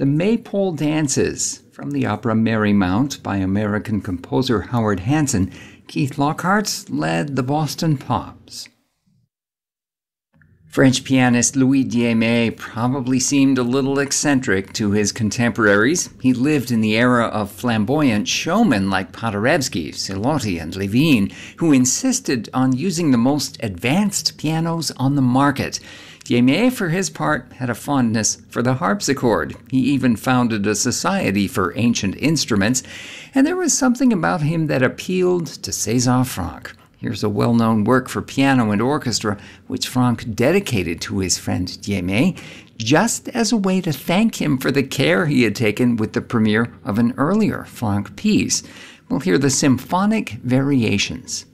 The Maypole Dances, from the opera Marymount by American composer Howard Hanson. Keith Lockhart led the Boston Pops. French pianist Louis Diemé probably seemed a little eccentric to his contemporaries. He lived in the era of flamboyant showmen like Paderewski, Celotti, and Levine, who insisted on using the most advanced pianos on the market. Diemé, for his part, had a fondness for the harpsichord. He even founded a society for ancient instruments, and there was something about him that appealed to César Franck. Here's a well-known work for piano and orchestra, which Franck dedicated to his friend Diemé, just as a way to thank him for the care he had taken with the premiere of an earlier Franck piece. We'll hear the Symphonic Variations.